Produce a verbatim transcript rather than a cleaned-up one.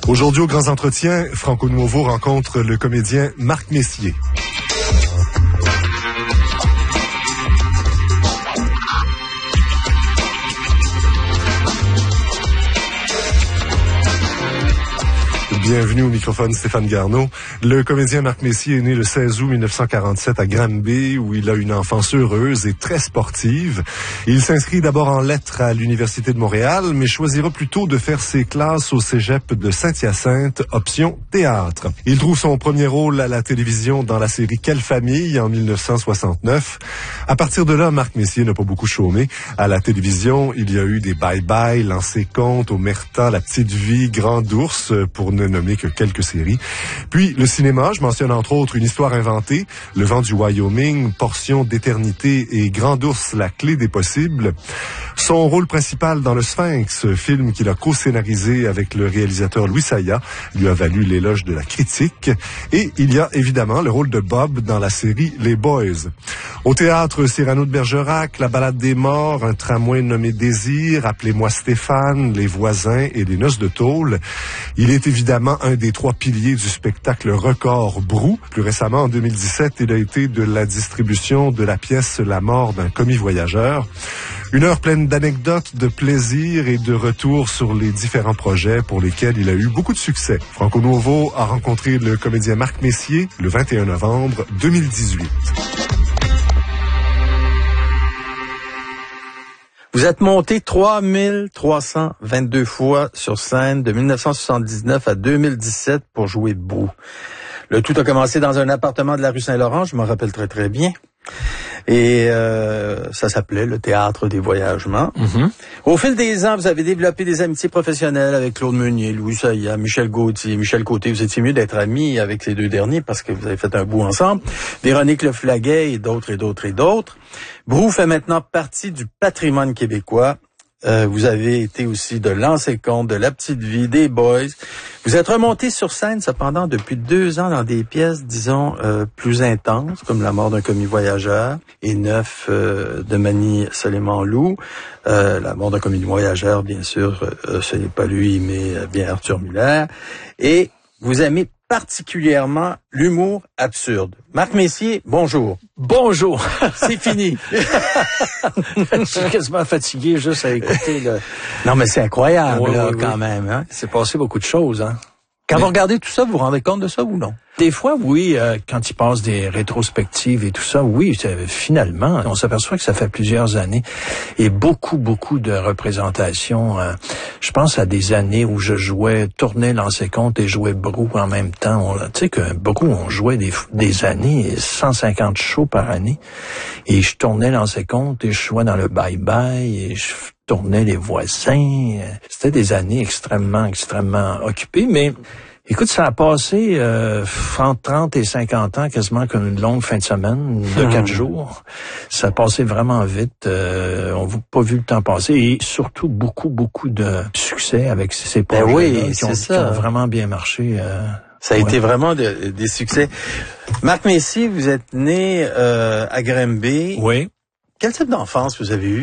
Aujourd'hui, aux Grands Entretiens, Franco Nuovo rencontre le comédien Marc Messier. Bienvenue au microphone Stéphane Garneau. Le comédien Marc Messier est né le seize août mille neuf cent quarante-sept à Granby, où il a une enfance heureuse et très sportive. Il s'inscrit d'abord en lettres à l'Université de Montréal, mais choisira plutôt de faire ses classes au cégep de Saint-Hyacinthe, option théâtre. Il trouve son premier rôle à la télévision dans la série Quelle famille en mille neuf cent soixante-neuf. À partir de là, Marc Messier n'a pas beaucoup chômé. À la télévision, il y a eu des bye-bye, Lancer compte, Omerta, La petite vie, Grand ours, pour ne nommer que quelques séries. Puis le cinéma, je mentionne entre autres Une histoire inventée, Le vent du Wyoming, Portion d'éternité et Grand ours, La clé des possibles. Son rôle principal dans Le Sphinx, film qu'il a co-scénarisé avec le réalisateur Louis Saya, lui a valu l'éloge de la critique. Et il y a évidemment le rôle de Bob dans la série Les Boys. Au théâtre, Cyrano de Bergerac, La balade des morts, Un tramway nommé Désir, Appelez-moi Stéphane, Les voisins et Les noces de tôle. Il est évidemment un des trois piliers du spectacle record Brou. Plus récemment, en deux mille dix-sept, il a été de la distribution de la pièce La mort d'un commis voyageur. Une heure pleine d'anecdotes, de plaisir et de retours sur les différents projets pour lesquels il a eu beaucoup de succès. Franco Nuovo a rencontré le comédien Marc Messier le vingt et un novembre deux mille dix-huit. Vous êtes monté trois mille trois cent vingt-deux fois sur scène de mille neuf cent soixante-dix-neuf à deux mille dix-sept pour jouer Brou. Le tout a commencé dans un appartement de la rue Saint-Laurent, je m'en rappelle très très bien. Et euh, ça s'appelait le Théâtre des Voyagements. Mm-hmm. Au fil des ans, vous avez développé des amitiés professionnelles avec Claude Meunier, Louis Saya, Michel Gauthier, Michel Côté. Vous étiez mieux d'être amis avec ces deux derniers parce que vous avez fait un bout ensemble. Véronique Leflaguet et d'autres et d'autres et d'autres. Brou fait maintenant partie du patrimoine québécois. Euh, vous avez été aussi de Lancer compte, de La petite vie, des Boys. Vous êtes remonté sur scène, cependant, depuis deux ans dans des pièces, disons, euh, plus intenses, comme La mort d'un commis voyageur et Neuf euh, de Manny Soleiman-Loup. Euh, La mort d'un commis voyageur, bien sûr, euh, ce n'est pas lui, mais euh, bien Arthur Muller. Et vous aimez particulièrement l'humour absurde. Marc Messier, bonjour. Bonjour. C'est fini. Je suis quasiment fatigué juste à écouter le... Non, mais c'est incroyable, oui, là, oui, quand oui. même. Hein? C'est passé beaucoup de choses, hein. Quand mais... vous regardez tout ça, vous vous rendez compte de ça ou non? Des fois, oui, euh, quand il passe des rétrospectives et tout ça, oui, finalement, on s'aperçoit que ça fait plusieurs années et beaucoup, beaucoup de représentations. Euh, je pense à des années où je jouais, tournais Lancer compte et jouais Brou en même temps. Tu sais que Brou, on jouait des, des années, cent cinquante shows par année, et je tournais Lancer compte et je jouais dans le bye-bye et je tournais Les voisins. C'était des années extrêmement, extrêmement occupées, mais... Écoute, ça a passé euh, entre trente et cinquante ans, quasiment comme une longue fin de semaine de quatre mmh. jours. Ça a passé vraiment vite. Euh, on n'a pas vu le temps passer. Et surtout, beaucoup, beaucoup de succès avec ces projets ben oui, qui, ont, qui ont vraiment bien marché. Euh, ça a ouais. été vraiment de, des succès. Marc Messier, vous êtes né euh, à Granby. Oui. Quel type d'enfance vous avez eu?